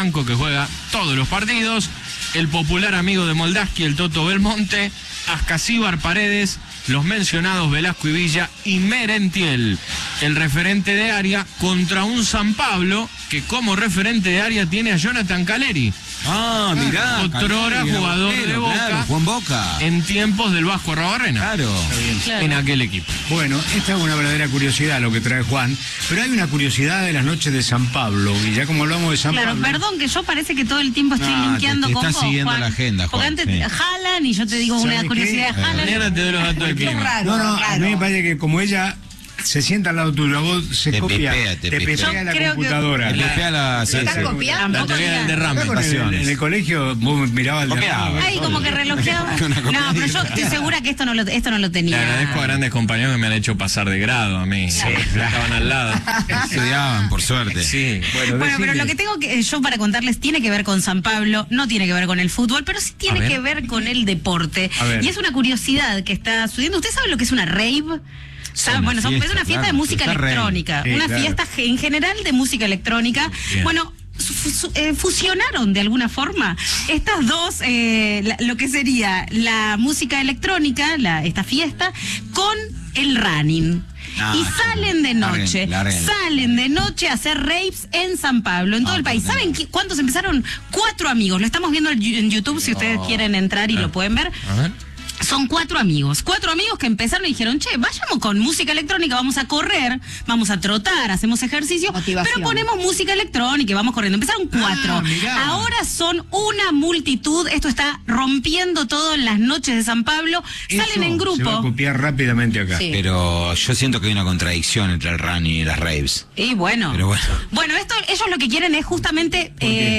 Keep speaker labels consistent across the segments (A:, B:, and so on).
A: Franco, que juega todos los partidos, el popular amigo de Moldaski, el Toto Belmonte, Ascasíbar Paredes, los mencionados Velasco y Villa y Merentiel, el referente de área, contra un San Pablo que como referente de área tiene a Jonathan Caleri.
B: Ah, mirá.
A: Otrora jugador de Boca.
B: Claro, Juan Boca.
A: En tiempos del Vasco Arrobarrena.
B: Claro.
A: En aquel equipo.
C: Bueno, esta es una verdadera curiosidad lo que trae Juan, pero hay una curiosidad de las noches de San Pablo, y ya como hablamos de San Pablo...
D: Perdón, que yo parece que todo el tiempo estoy linkeando
B: te
D: con
B: estás
D: vos,
B: siguiendo
D: Juan.
B: la agenda, Juan.
D: Porque antes
B: Sí.
D: jalan y yo te digo una
C: ¿Sabe
D: curiosidad
C: qué?
D: de jalan.
A: Mañana te doy los datos del
E: Qué
A: clima.
E: raro,
C: No, a
E: raro.
C: mí me parece que como ella se sienta al lado tuyo, a vos se
B: Te
C: copia,
B: pipea,
C: te
B: te pipea.
C: pipea
D: Yo
C: la
D: creo que-
C: computadora.
B: Le pega la... sí,
E: ¿Estás
B: sí.
E: copiando?
A: La teoría del
C: Acá
A: derrame.
C: en el colegio vos mirabas el
B: Copiaba.
C: derrame.
D: Ay, como que relojeaba. No, pero yo estoy segura que esto no lo
A: Le
D: tenía.
A: agradezco a grandes compañeros que me han hecho pasar de grado a mí. Estaban al lado.
B: Estudiaban, por suerte.
A: Sí.
D: Bueno, pero lo que tengo que yo para contarles tiene que ver con San Pablo, no tiene que ver con el fútbol, pero sí tiene
A: A ver.
D: que ver con el deporte.
C: A ver.
D: Y es una curiosidad que está sucediendo. ¿Usted sabe lo que es una rave?
B: Una
D: Es
B: fiesta,
D: una fiesta
B: claro,
D: de música
B: fiesta rave.
D: electrónica.
C: Sí,
D: Una
C: claro.
D: fiesta en general de música electrónica.
A: Bien.
D: Bueno, fusionaron de alguna forma estas dos, lo que sería la música electrónica, esta fiesta, con el running.
B: Ah,
D: Y salen de noche,
B: larguen.
D: salen de noche a hacer raves en San Pablo, en todo el país. ¿Saben cuántos empezaron? 4 amigos. Lo estamos viendo en YouTube, si ustedes quieren entrar y lo pueden ver.
A: A ver.
D: Son 4 amigos que empezaron y dijeron, che, vayamos con música electrónica, vamos a correr, vamos a trotar, hacemos ejercicio,
E: Motivación.
D: pero ponemos música electrónica y vamos corriendo. Empezaron 4.
C: mirá.
D: Ahora son una multitud, esto está rompiendo todo en las noches de San Pablo,
C: Eso
D: salen en
C: se va a
D: grupo.
C: copiar rápidamente acá.
E: Sí.
B: Pero yo siento que hay una contradicción entre el running y las raves.
D: Y bueno,
B: Pero bueno.
D: bueno, esto ellos lo que quieren es justamente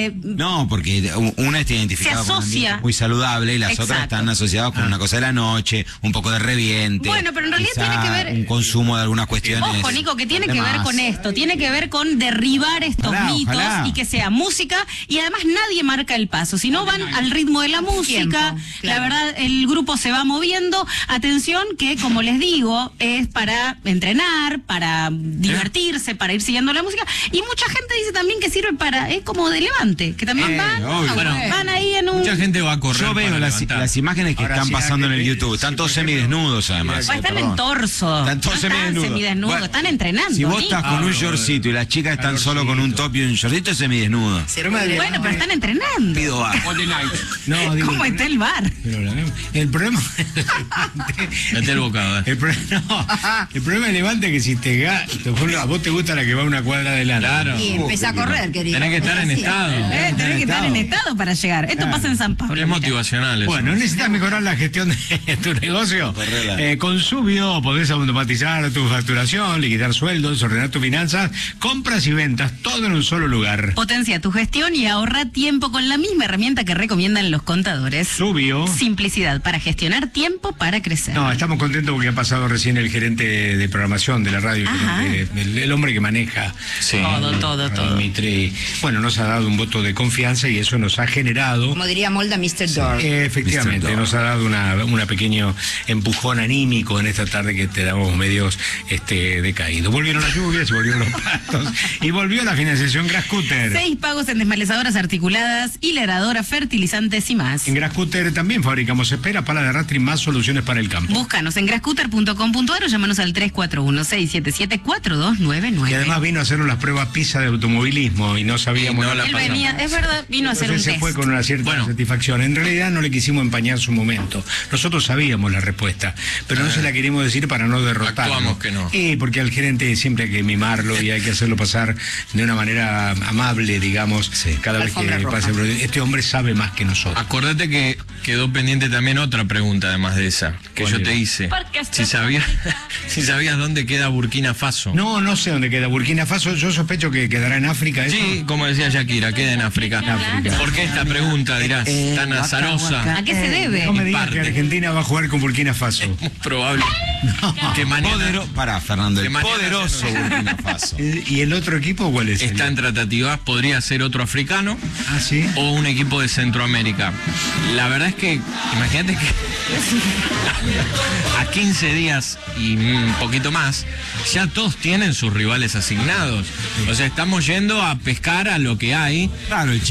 B: No, porque una está identificada
D: Se
B: con un
D: asocia.
B: ambiente muy saludable y las
D: Exacto.
B: otras están asociadas con una cosa de la noche, un poco de reviente.
D: Bueno, pero en realidad
B: quizá
D: tiene que ver-
B: un consumo de algunas cuestiones.
D: Ojo, Nico, que tiene que ver
B: demás.
D: con esto, tiene que ver con derribar estos
B: Ojalá,
D: mitos
B: ojalá.
D: y que sea música, y además nadie marca el paso, si no van al ritmo de la música,
E: Tiempo,
D: la
E: claro.
D: verdad el grupo se va moviendo, atención que como les digo, es para entrenar, para divertirse, para ir siguiendo la música, y mucha gente dice también que sirve para, es como de levante, que también van,
B: obvio.
A: Bueno,
D: van ahí en un...
A: Mucha gente va a correr.
B: Yo veo
A: para
B: las
A: levantar.
B: imágenes que
C: Ahora
B: están
C: sí,
B: pasando en el
C: que-
B: YouTube. Están
C: sí,
B: todos
C: por ejemplo,
B: semidesnudos, además.
D: O están en
B: Perdón.
D: torso.
B: Están todos semidesnudos.
D: semidesnudos, están entrenando.
B: Si vos
D: Nico.
B: estás con un shortcito y las chicas están solo con un top y un shortito, es semidesnudo.
D: Bueno, pero están entrenando.
B: Pido bajo.
C: No, digo,
D: ¿Cómo está el bar?
C: pero el problema...
A: Mete el bocado.
C: el problema es Levante que si a vos te gusta la que va una cuadra adelante.
A: Claro.
E: Y empecé a correr, querido.
A: Tenés que estar en
E: Sí.
A: estado.
D: Tenés que estar en estado para llegar. Esto pasa en San Pablo.
A: Es
D: mira.
A: motivacional eso.
C: Bueno, necesitas mejorar la gestión de tu negocio.
B: Correla.
C: Con Subio podés automatizar tu facturación, liquidar sueldos, ordenar tus finanzas, compras y ventas, todo en un solo lugar.
D: Potencia tu gestión y ahorra tiempo con la misma herramienta que recomiendan los contadores.
C: Subio.
D: Simplicidad para gestionar tiempo para crecer.
C: No, estamos contentos porque ha pasado recién el gerente de programación de la radio,
D: Ajá.
C: el hombre que maneja
A: Sí.
D: Todo.
C: Mitre. Bueno, nos ha dado un voto de confianza y eso nos ha generado...
E: Como diría Molda, Mr. Door.
C: Efectivamente,
B: Mr. Dog.
C: nos ha dado una pequeño empujón anímico en esta tarde que te damos medios decaídos. Volvieron las lluvias, volvieron los pastos y volvió la financiación Grascutter.
D: 6 pagos en desmalezadoras articuladas, hilaradora, fertilizantes y más.
C: En Grascutter también fabricamos esperas, palas de arrastre y más soluciones para el campo.
D: Búscanos en grascutter.com.ar o llámanos al 341-677-4299.
C: Y además vino a hacernos las pruebas PISA de automovilismo y no sabíamos.
A: Y no la
D: Él
A: pasamos.
D: venía, es verdad, vino a hacer un
C: Entonces se
D: test.
C: fue con una cierta
A: Bueno.
C: satisfacción. En realidad no le quisimos empañar su momento. Nosotros sabíamos la respuesta, pero no se la queríamos decir para no derrotarlo.
A: Actuamos que no.
C: Porque al gerente siempre hay que mimarlo y hay que hacerlo pasar de una manera amable, digamos, cada vez que
E: Alfombra roja.
C: pase. Este hombre sabe más que nosotros.
A: Acordate que quedó pendiente también otra pregunta además de esa que
C: ¿Cuál
A: yo
C: era?
A: te hice. Si sabías dónde queda Burkina Faso.
C: No sé dónde queda Burkina Faso. Yo sospecho que quedará en África. ¿eso?
A: Sí, como decía Shakira, queda en África.
D: Claro.
A: ¿Por qué esta pregunta, dirás, tan azarosa?
D: ¿A qué se debe?
C: No me digas
A: parte.
C: que Argentina va a jugar con Burkina Faso.
A: Muy probable que mañana
B: Pará, Fernando,
A: Que
B: el
A: mañana
B: poderoso
A: se nos-
B: Burkina Faso.
C: ¿Y el otro equipo cuál es?
A: está en tratativas, podría ser otro africano
C: Ah, sí.
A: o un equipo de Centroamérica. La verdad es que, imagínate que a 15 días y un poquito más, ya todos tienen sus rivales asignados. O sea, estamos yendo a pescar a lo que hay.
B: Claro, el